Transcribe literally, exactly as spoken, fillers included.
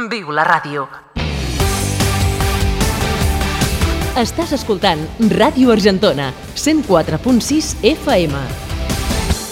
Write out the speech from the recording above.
Viu la ràdio. Estàs escoltant Ràdio Argentona, cent quatre punt sis F M.